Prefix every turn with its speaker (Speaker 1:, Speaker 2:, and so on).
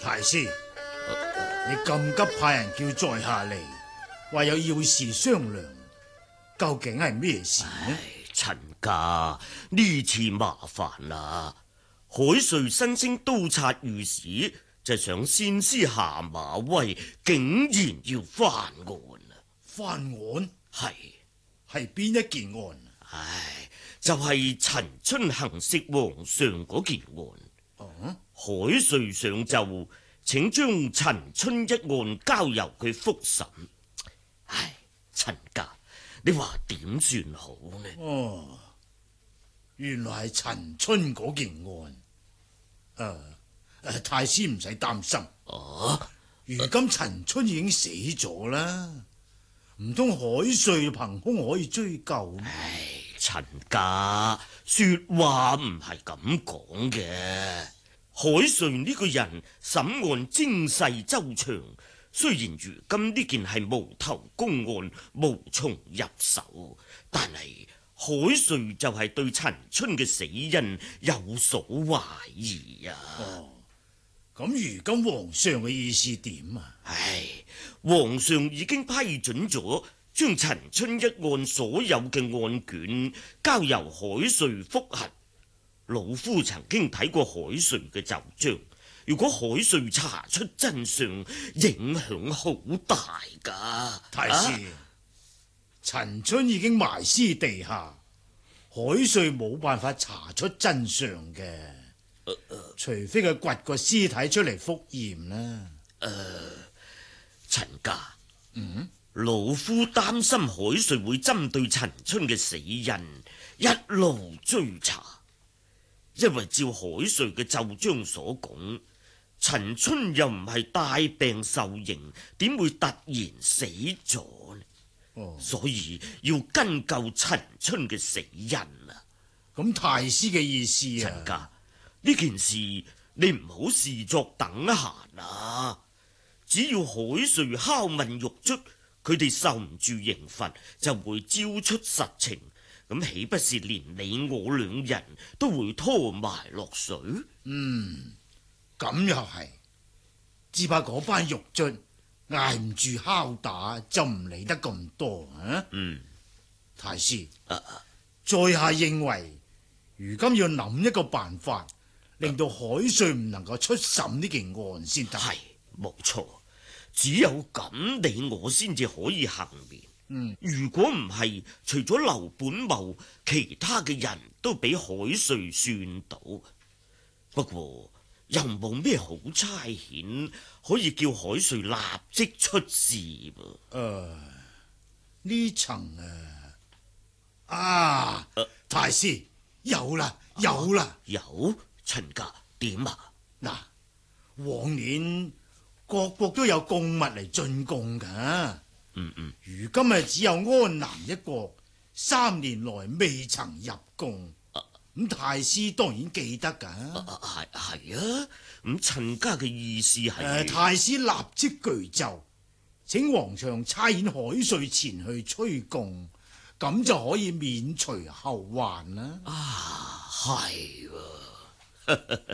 Speaker 1: 太師，你咁急派人叫在下嚟，話有要事商量，究竟係咩事呢？
Speaker 2: 陳家，呢次麻煩啦！海瑞新升督察御史，就想先師下馬威，竟然要翻案啊！
Speaker 1: 翻案？
Speaker 2: 係
Speaker 1: 邊一件案？
Speaker 2: 就係陳春行刺皇上嗰件案。海瑞上奏，請將陳春一案交由佢複審。陳家，你話點算好呢？
Speaker 1: 原來係陳春嗰件案。太師唔使擔心。如今陳春已經死咗啦，唔通海瑞憑空可以追究？
Speaker 2: 陳家，說話唔係咁講嘅。海瑞呢個人審案精細周詳，雖然如今呢件係無頭公案，無從入手，但係海瑞就係對陳春嘅死因有所懷疑啊。
Speaker 1: 咁如今皇上嘅意思點啊？
Speaker 2: 皇上已經批准咗將陳春一案所有嘅案卷交由海瑞複核。老夫曾經睇過海瑞嘅奏章，如果海瑞查出真相，影響好大噶。
Speaker 1: 太師，陳春已經埋屍地下，海瑞冇辦法查出真相嘅，除非佢掘個屍體出嚟復驗啦。
Speaker 2: 陳家，老夫擔心海瑞會針對陳春嘅死因一路追查。因為照海瑞嘅奏章所講，陳春又唔係帶病受刑，點會突然死咗呢？所以要根究陳春嘅死因啊！
Speaker 1: 咁太師嘅意思啊？
Speaker 2: 陳家，呢件事你唔好視作等閒啊！只要海瑞拷問獄卒，佢哋受唔住刑罰，就會招出實情。咁豈不是連你我兩人都會拖埋落水？
Speaker 1: 咁又係，只怕嗰班獄卒挨唔住拷打，就唔理得咁多啊。太師，在下認為，如今要諗一個辦法，令到海瑞唔能夠出審呢件案先得。
Speaker 2: 係，冇錯，只有咁你我先至可以幸免。如果唔係，除咗劉本茂，其他嘅人都俾海瑞算到。不過又冇咩好差遣可以叫海瑞立即出事噃。
Speaker 1: 呢層太師有啦，
Speaker 2: 有陳家點啊？
Speaker 1: 嗱，往年各國都有貢物嚟進貢噶。如今只有安南一國3年來未曾入貢，咁太師當然記得噶。
Speaker 2: 係啊，咁陳家嘅意思係
Speaker 1: 太師立即具奏，請皇上差遣海瑞前去催貢，咁就可以免除後患啦。
Speaker 2: 係喎。